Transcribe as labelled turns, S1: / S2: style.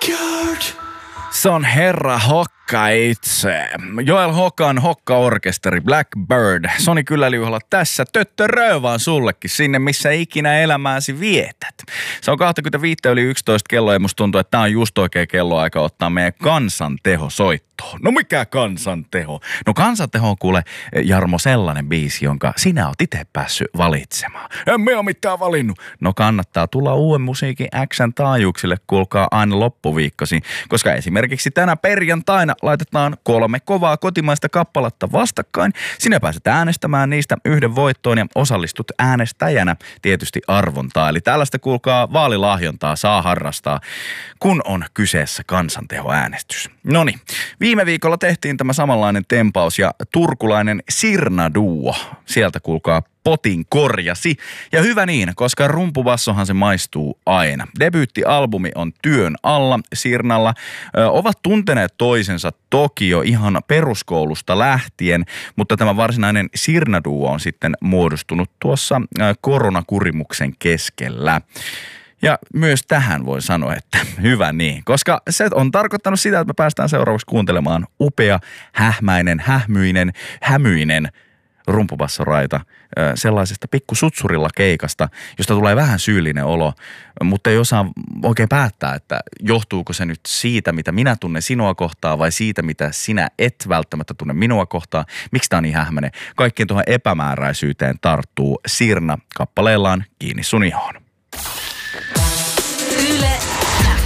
S1: Se on herra Hokka itse. Joel Hokan Hokka-orkesteri Blackbird. Soni kyllä liuhalla tässä töttörö vaan sullekin sinne, missä ikinä elämääsi vietät. Se on 25:11 kello ja musta tuntuu, että tää on just oikea kelloaika ottaa meidän kansanteho soittoon. No mikä kansanteho? No kansanteho on kuule, Jarmo, sellainen biisi, jonka sinä oot itse päässyt valitsemaan. En me oo mitään valinnut. No kannattaa tulla uuden musiikin X:n taajuuksille, kuulkaa aina loppuviikkosi, koska esimerkiksi tänä perjantaina laitetaan 3 kovaa kotimaista kappaletta vastakkain. Sinä pääset äänestämään niistä yhden voittoon ja osallistut äänestäjänä tietysti arvontaa. Eli tällaista kuulkaa vaalilahjontaa saa harrastaa, kun on kyseessä kansantehoäänestys. Noniin, viime viikolla tehtiin tämä samanlainen tempaus ja turkulainen Sirna-duo, sieltä kuulkaa potin korjasi. Ja hyvä niin, koska rumpubassohan se maistuu aina. Debyyttialbumi on työn alla Sirnalla. Ovat tunteneet toisensa toki jo ihan peruskoulusta lähtien, mutta tämä varsinainen Sirna-duo on sitten muodostunut tuossa koronakurimuksen keskellä. Ja myös tähän voi sanoa, että hyvä niin, koska se on tarkoittanut sitä, että me päästään seuraavaksi kuuntelemaan upea, hämyinen rumpubassoraita sellaisesta pikkusutsurilla keikasta, josta tulee vähän syyllinen olo, mutta ei osaa oikein päättää, että johtuuko se nyt siitä, mitä minä tunnen sinua kohtaan vai siitä, mitä sinä et välttämättä tunne minua kohtaan. Miksi tämä on niin hähmäinen? Kaikkien tuohon epämääräisyyteen tarttuu Sirna kappaleellaan Kiinni sun ihoon.